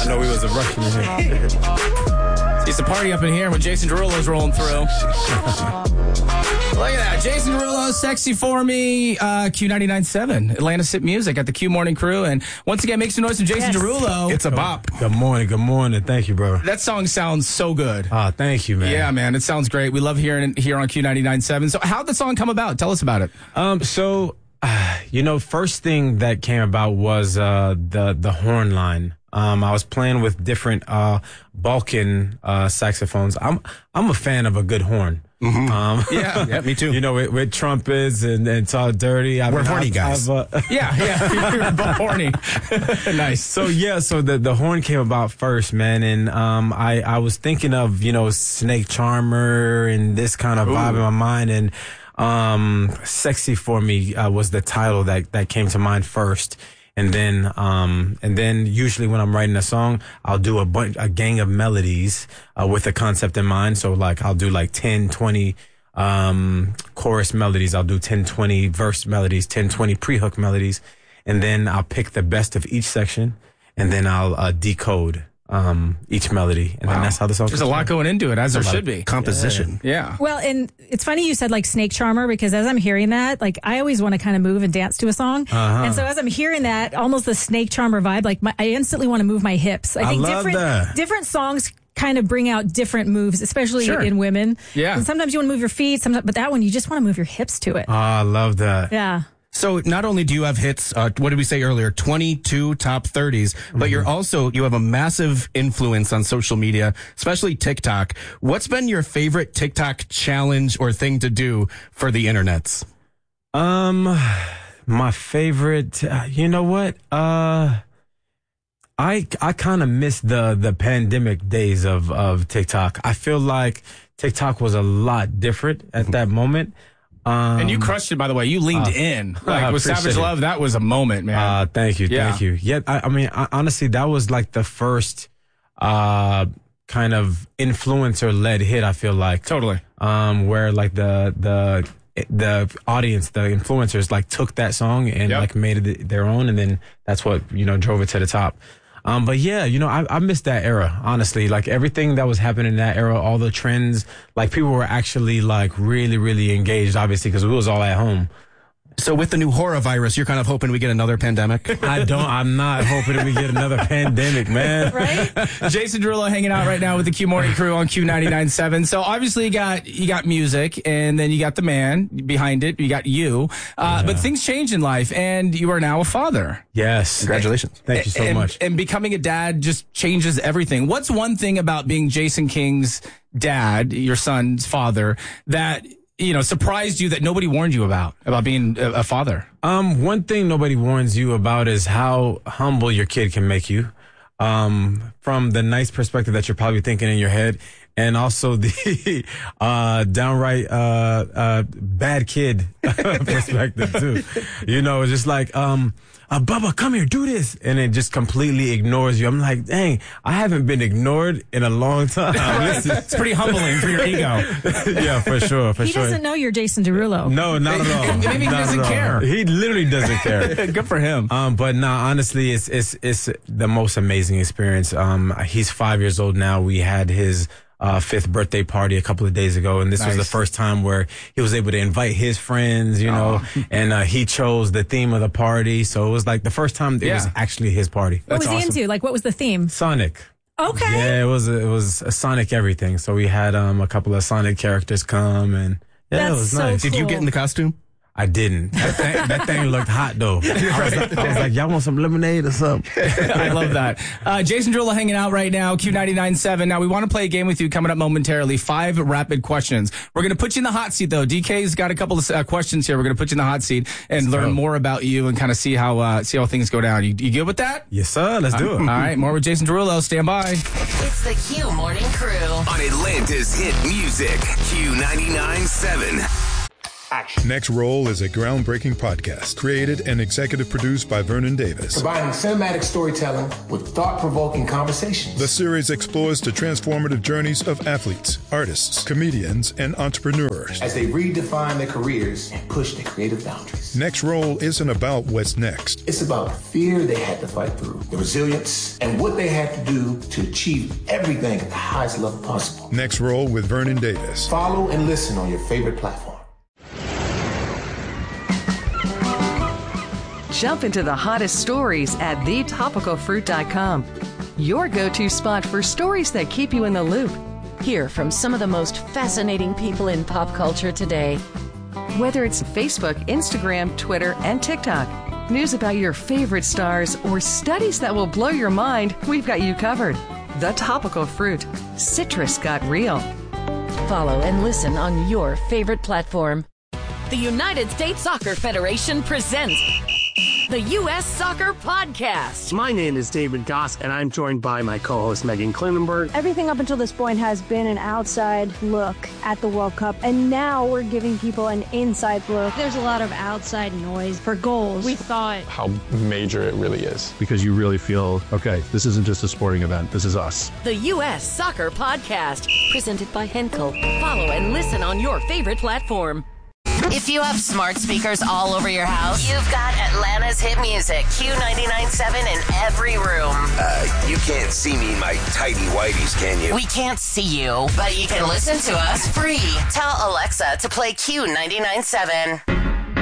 I know we was a rushing in here. It's a party up in here when Jason Derulo's rolling through. Look at that. Jason Derulo, Sexy For Me, Q99.7, Atlanta Sip Music at the Q Morning Crew. And once again, make some noise for Jason Derulo. It's a bop. Good morning. Thank you, bro. That song sounds so good. Thank you, man. Yeah, man. It sounds great. We love hearing it here on Q99.7. So how'd the song come about? Tell us about it. First thing that came about was the horn line. I was playing with different Balkan saxophones. I'm a fan of a good horn. Mm-hmm. Yeah, me too. With trumpets and Tall Dirty. We're horny guys. Yeah, you're both horny. Nice. So the horn came about first, man, and I was thinking of Snake Charmer and this kind of vibe in my mind, and Sexy For Me was the title that came to mind first. And then usually when I'm writing a song, I'll do a gang of melodies, with a concept in mind. So I'll do 10, 20, chorus melodies. I'll do 10, 20 verse melodies, 10, 20 pre-hook melodies. And then I'll pick the best of each section, and then I'll decode each melody, and then that's how the song. There's a lot going into it, as there should be. Composition. Yeah. Well, and it's funny you said Snake Charmer, because as I'm hearing that, I always want to kind of move and dance to a song. And so as I'm hearing that, almost the Snake Charmer vibe, I instantly want to move my hips. I think love that. different songs kind of bring out different moves, especially in women. Yeah. And sometimes you want to move your feet, but that one you just want to move your hips to it. Oh, I love that. Yeah. So not only do you have hits, what did we say earlier, 22 top 30s, but you have a massive influence on social media, especially TikTok. What's been your favorite TikTok challenge or thing to do for the internets? My favorite, you know what? I kind of miss the pandemic days of TikTok. I feel like TikTok was a lot different at that moment. And you crushed it, by the way. You leaned in. With Savage Love, that was a moment, man. Thank you. Yeah, honestly, that was the first kind of influencer-led hit, I feel like. Totally. Where the audience, the influencers, took that song and made it their own, and then that's what, drove it to the top. But yeah, I missed that era, honestly. Everything that was happening in that era, all the trends, people were actually really, really engaged, obviously, because we was all at home. So with the new horror virus, you're kind of hoping we get another pandemic? I'm not hoping we get another pandemic, man. Right? Jason Derulo hanging out right now with the Q Morning Crew on Q99.7. So obviously you got music, and then you got the man behind it. You got you. But things change in life, and you are now a father. Yes. Congratulations. Thank you so much. And becoming a dad just changes everything. What's one thing about being Jason King's dad, your son's father, that surprised you that nobody warned you about being a father? One thing nobody warns you about is how humble your kid can make you. From the nice perspective that you're probably thinking in your head, and also the downright bad kid perspective too. Just Bubba, come here, do this. And it just completely ignores you. I'm like, dang, I haven't been ignored in a long time. It's pretty humbling for your ego. Yeah, for sure. He doesn't know you're Jason Derulo. No, not at all. Maybe he doesn't care. He literally doesn't care. Good for him. But honestly, it's the most amazing experience. He's 5 years old now. We had his 5th birthday party a couple of days ago, and this was the first time where he was able to invite his friends, and he chose the theme of the party. So it was the first time it was actually his party. What was he into? What was the theme? Sonic. Okay. Yeah, it was a Sonic everything. So we had a couple of Sonic characters come, and it was nice. Cool. Did you get in the costume? I didn't. That thing looked hot, though. I was like, y'all want some lemonade or something? I love that. Jason Derulo hanging out right now, Q99.7. Now, we want to play a game with you coming up momentarily. 5 rapid questions. We're going to put you in the hot seat, though. DK's got a couple of questions here. We're going to put you in the hot seat and learn more about you and kind of see how things go down. You good with that? Yes, sir. Let's do it. All right. More with Jason Derulo. Stand by. It's the Q Morning Crew on Atlanta's hit music, Q99.7. action. Next Roll is a groundbreaking podcast created and executive produced by Vernon Davis. Combining cinematic storytelling with thought-provoking conversations. The series explores the transformative journeys of athletes, artists, comedians, and entrepreneurs as they redefine their careers and push their creative boundaries. Next Roll isn't about what's next. It's about the fear they had to fight through, the resilience, and what they had to do to achieve everything at the highest level possible. Next Roll with Vernon Davis. Follow and listen on your favorite platform. Jump into the hottest stories at thetopicalfruit.com. Your go-to spot for stories that keep you in the loop. Hear from some of the most fascinating people in pop culture today. Whether it's Facebook, Instagram, Twitter, and TikTok, news about your favorite stars, or studies that will blow your mind, we've got you covered. The Topical Fruit. Citrus got real. Follow and listen on your favorite platform. The United States Soccer Federation presents the U.S. Soccer Podcast. My name is David Goss, and I'm joined by my co-host Megan Klinenberg. Everything up until this point has been an outside look at the World Cup, and now we're giving people an inside look. There's a lot of outside noise for goals. We thought how major it really is. Because you really feel, okay, this isn't just a sporting event, this is us. The U.S. Soccer Podcast, presented by Henkel. Follow and listen on your favorite platform. If you have smart speakers all over your house, you've got Atlanta's hit music, Q99.7 in every room. You can't see me in my tighty whities, can you? We can't see you, but you can listen to us free. Tell Alexa to play Q99.7.